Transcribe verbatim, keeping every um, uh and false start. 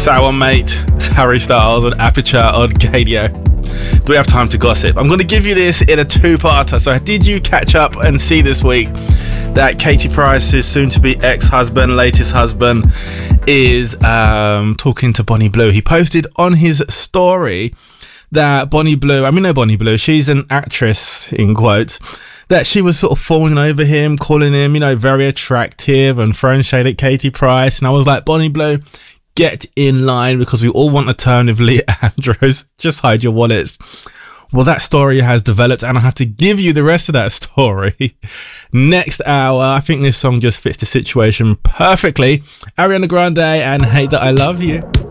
that one, mate. It's Harry Styles on Aperture on Gadio. Do we have time to gossip? I'm going to give you this in a two-parter. So did you catch up and see this week that Katie Price's soon-to-be ex-husband, latest husband, is um, talking to Bonnie Blue? He posted on his story that Bonnie Blue, I mean, no Bonnie Blue, she's an actress, in quotes, that she was sort of falling over him, calling him, you know, very attractive and throwing shade at Katie Price. And I was like, Bonnie Blue, get in line, because we all want a turn with Leah Andrews. Just hide your wallets. Well, that story has developed, and I have to give you the rest of that story next hour. I think this song just fits the situation perfectly. Ariana Grande and Hate That I Love You.